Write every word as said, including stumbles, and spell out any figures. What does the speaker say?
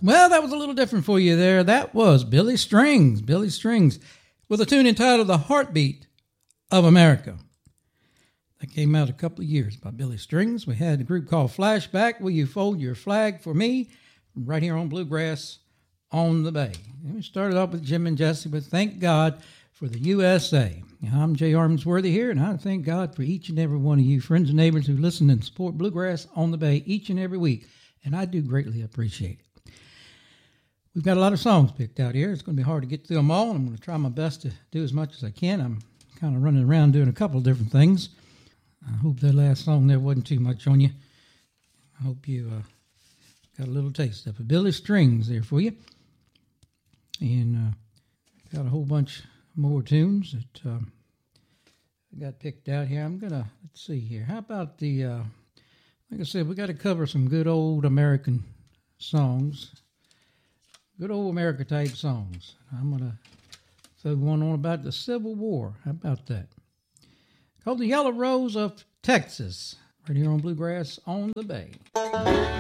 Well, that was a little different for you there. That was Billy Strings, Billy Strings, with a tune entitled The Heartbeat of America. That came out a couple of years by Billy Strings. We had a group called Flashback, Will You Fold Your Flag for Me, right here on Bluegrass on the Bay. And we started off with Jim and Jesse, but thank God for the U S A. I'm Jay Armsworthy here, and I thank God for each and every one of you friends and neighbors who listen and support Bluegrass on the Bay each and every week, and I do greatly appreciate it. We've got a lot of songs picked out here. It's going to be hard to get through them all, and I'm going to try my best to do as much as I can. I'm kind of running around doing a couple of different things. I hope that last song there wasn't too much on you. I hope you uh, got a little taste of it. Billy Strings there for you. And uh, got a whole bunch more tunes that uh, I got picked out here. I'm going to, let's see here. How about the, uh, like I said, we got to cover some good old American songs. Good old America type songs. I'm going to throw one on about the Civil War. How about that? Called The Yellow Rose of Texas. Right here on Bluegrass on the Bay.